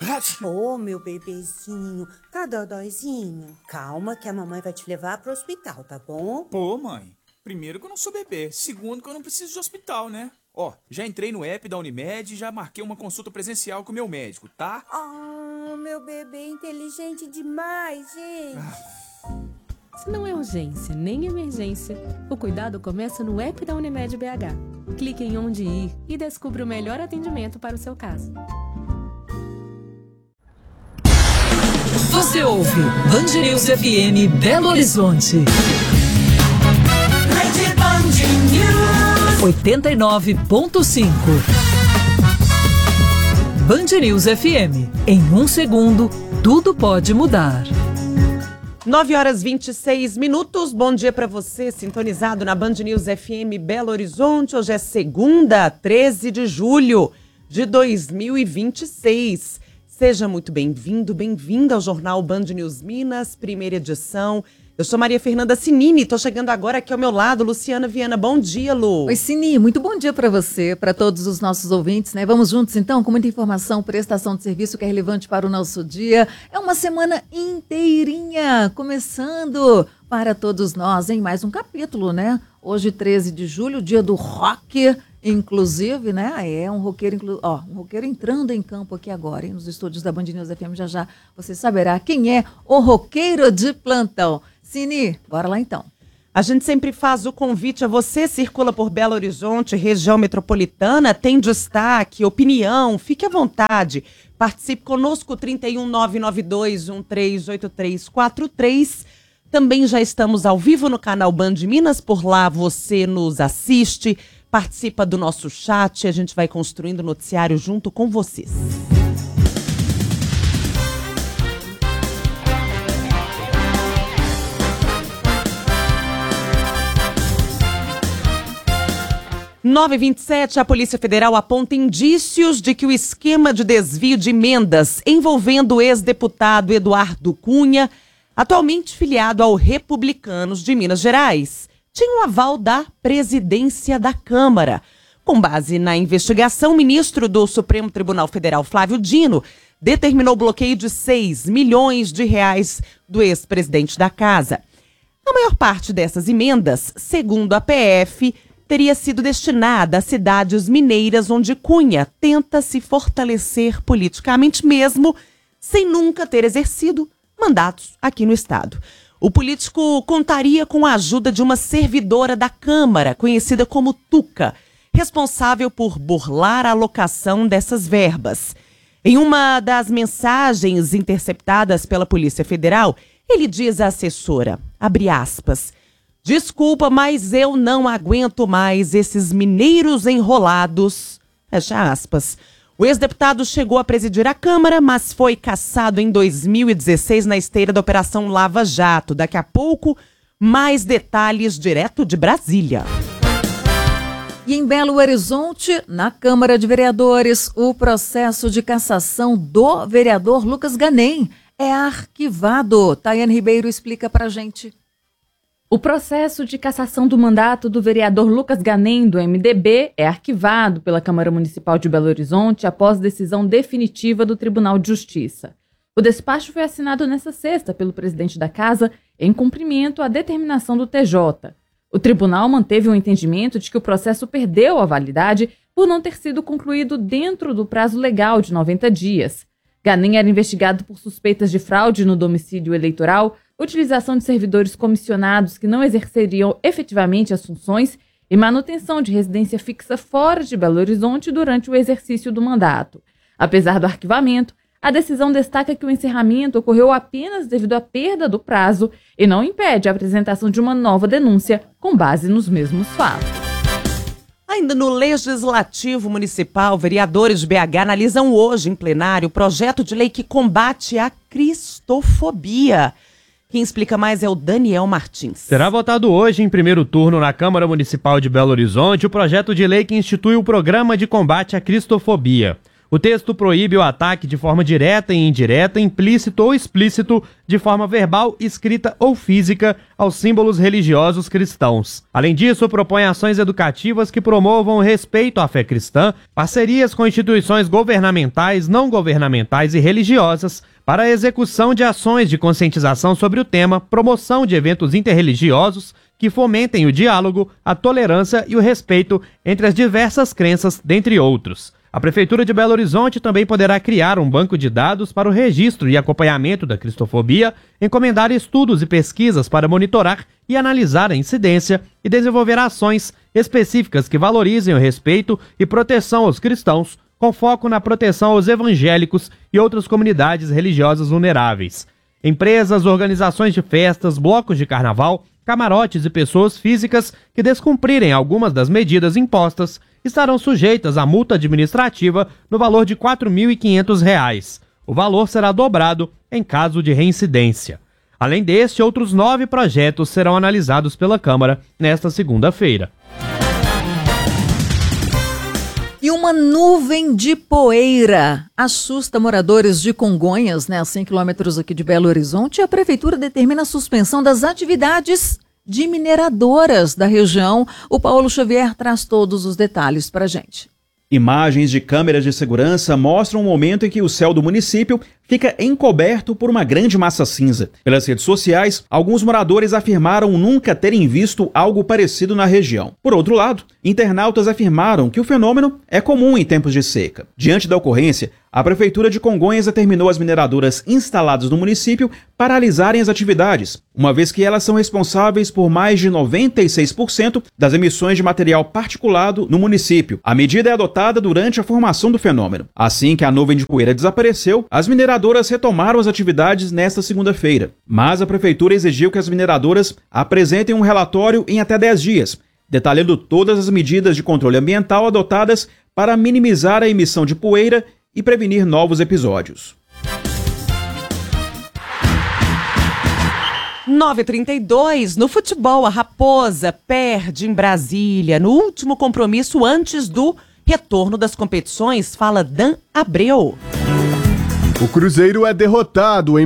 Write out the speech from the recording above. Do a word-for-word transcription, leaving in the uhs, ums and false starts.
Ô, oh, meu bebezinho, tá dodóizinho? Calma que a mamãe vai te levar pro hospital, tá bom? Pô, mãe, primeiro que eu não sou bebê, segundo que eu não preciso de hospital, né? Ó, já entrei no app da Unimed e já marquei uma consulta presencial com o meu médico, tá? Oh, meu bebê inteligente demais, gente. Ah. Se não é urgência nem emergência, o cuidado começa no app da Unimed B H. Clique em onde ir e descubra o melhor atendimento para o seu caso. Você ouve Band News F M Belo Horizonte. oitenta e nove ponto cinco. Band News F M. Em um segundo, tudo pode mudar. nove horas e vinte e seis minutos. Bom dia para você, sintonizado na Band News F M Belo Horizonte. Hoje é segunda, treze de julho de dois mil e vinte e seis. Seja muito bem-vindo, bem-vinda ao Jornal Band News Minas, primeira edição. Eu sou Maria Fernanda Sinini, tô chegando agora aqui ao meu lado, Luciana Viana. Bom dia, Lu. Oi, Sini, muito bom dia para você, para todos os nossos ouvintes, né? Vamos juntos, então, com muita informação, prestação de serviço que é relevante para o nosso dia. É uma semana inteirinha, começando para todos nós em mais um capítulo, né? Hoje, treze de julho, dia do rock, inclusive, né? É um roqueiro, inclu... Ó, um roqueiro entrando em campo aqui agora, hein? Nos estúdios da Band News F M. Já já você saberá quem é o roqueiro de plantão. Sini, bora lá então. A gente sempre faz o convite a você, circula por Belo Horizonte, região metropolitana, tem destaque, opinião, fique à vontade. Participe conosco, trinta e um, nove nove dois, um três oito três quatro três. Também já estamos ao vivo no canal Band Minas, por lá você nos assiste, participa do nosso chat, a gente vai construindo o noticiário junto com vocês. nove e vinte e sete, a Polícia Federal aponta indícios de que o esquema de desvio de emendas envolvendo o ex-deputado Eduardo Cunha, atualmente filiado ao Republicanos de Minas Gerais, tinha o aval da presidência da Câmara. Com base na investigação, o ministro do Supremo Tribunal Federal, Flávio Dino, determinou o bloqueio de seis milhões de reais do ex-presidente da Casa. A maior parte dessas emendas, segundo a P F, teria sido destinada a cidades mineiras onde Cunha tenta se fortalecer politicamente, mesmo sem nunca ter exercido mandatos aqui no estado. O político contaria com a ajuda de uma servidora da Câmara, conhecida como Tuca, responsável por burlar a alocação dessas verbas. Em uma das mensagens interceptadas pela Polícia Federal, ele diz à assessora, abre aspas, desculpa, mas eu não aguento mais esses mineiros enrolados. Fecha aspas. O ex-deputado chegou a presidir a Câmara, mas foi cassado em dois mil e dezesseis na esteira da Operação Lava Jato. Daqui a pouco, mais detalhes direto de Brasília. E em Belo Horizonte, na Câmara de Vereadores, o processo de cassação do vereador Lucas Ganem é arquivado. Tayane Ribeiro explica pra gente. O processo de cassação do mandato do vereador Lucas Ganem, do M D B, é arquivado pela Câmara Municipal de Belo Horizonte após decisão definitiva do Tribunal de Justiça. O despacho foi assinado nesta sexta pelo presidente da Casa em cumprimento à determinação do T J. O tribunal manteve o entendimento de que o processo perdeu a validade por não ter sido concluído dentro do prazo legal de noventa dias. Ganem era investigado por suspeitas de fraude no domicílio eleitoral, utilização de servidores comissionados que não exerceriam efetivamente as funções e manutenção de residência fixa fora de Belo Horizonte durante o exercício do mandato. Apesar do arquivamento, a decisão destaca que o encerramento ocorreu apenas devido à perda do prazo e não impede a apresentação de uma nova denúncia com base nos mesmos fatos. Ainda no Legislativo Municipal, vereadores de B H analisam hoje em plenário o projeto de lei que combate a cristofobia. Quem explica mais é o Daniel Martins. Será votado hoje em primeiro turno na Câmara Municipal de Belo Horizonte o projeto de lei que institui o Programa de Combate à Cristofobia. O texto proíbe o ataque de forma direta e indireta, implícito ou explícito, de forma verbal, escrita ou física, aos símbolos religiosos cristãos. Além disso, propõe ações educativas que promovam o respeito à fé cristã, parcerias com instituições governamentais, não governamentais e religiosas, para a execução de ações de conscientização sobre o tema, promoção de eventos interreligiosos que fomentem o diálogo, a tolerância e o respeito entre as diversas crenças, dentre outros. A Prefeitura de Belo Horizonte também poderá criar um banco de dados para o registro e acompanhamento da cristofobia, encomendar estudos e pesquisas para monitorar e analisar a incidência e desenvolver ações específicas que valorizem o respeito e proteção aos cristãos, com foco na proteção aos evangélicos e outras comunidades religiosas vulneráveis. Empresas, organizações de festas, blocos de carnaval, camarotes e pessoas físicas que descumprirem algumas das medidas impostas estarão sujeitas a multa administrativa no valor de quatro mil e quinhentos reais. O valor será dobrado em caso de reincidência. Além deste, outros nove projetos serão analisados pela Câmara nesta segunda-feira. E uma nuvem de poeira assusta moradores de Congonhas, né, a cem quilômetros aqui de Belo Horizonte, e a Prefeitura determina a suspensão das atividades de mineradoras da região. O Paulo Xavier traz todos os detalhes para a gente. Imagens de câmeras de segurança mostram o momento em que o céu do município fica encoberto por uma grande massa cinza. Pelas redes sociais, alguns moradores afirmaram nunca terem visto algo parecido na região. Por outro lado, internautas afirmaram que o fenômeno é comum em tempos de seca. Diante da ocorrência, a Prefeitura de Congonhas determinou às mineradoras instaladas no município paralisarem as atividades, uma vez que elas são responsáveis por mais de noventa e seis por cento das emissões de material particulado no município. A medida é adotada durante a formação do fenômeno. Assim que a nuvem de poeira desapareceu, as mineradoras retomaram as atividades nesta segunda-feira. Mas a Prefeitura exigiu que as mineradoras apresentem um relatório em até dez dias, detalhando todas as medidas de controle ambiental adotadas para minimizar a emissão de poeira e prevenir novos episódios. nove e trinta e dois, no futebol, a Raposa perde em Brasília no último compromisso antes do retorno das competições, fala Dan Abreu. O Cruzeiro é derrotado em